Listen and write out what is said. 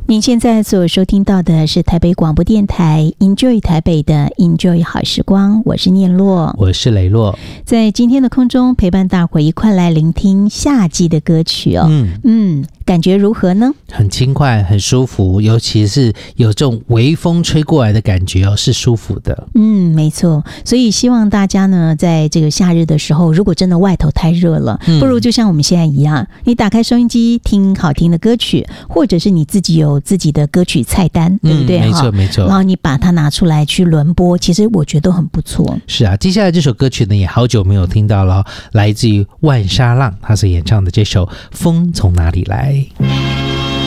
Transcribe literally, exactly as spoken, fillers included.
您现在所收听到的是台北广播电台 Enjoy 台北的 Enjoy 好时光，我是念洛， 我是雷洛，在今天的空中陪伴大伙一块来聆听夏季的歌曲哦。嗯嗯，感觉如何呢？ 很轻快，很舒服，尤其是有这种微风吹过来的感觉哦，是舒服的。 嗯，没错。所以希望大家呢，在这个夏日的时候，如果真的外头太热了，嗯、不如就像我们现在一样，你打开收音机听好听的歌曲，或者是你自己有自己的歌曲菜单，对不对？ 嗯、没错没错。 然后你把它拿出来去轮播，其实我觉得都很不错。 是啊，接下来这首歌曲呢，也好久没有听到了，来自于万沙浪，他所演唱的这首《风从哪里来》。